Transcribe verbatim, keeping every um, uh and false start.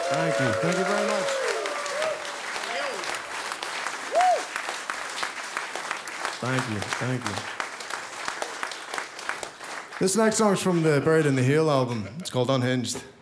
Thank you. Thank you very much. Thank you. Thank you. This next song's from the Buried in the Heel album. It's called Unhinged.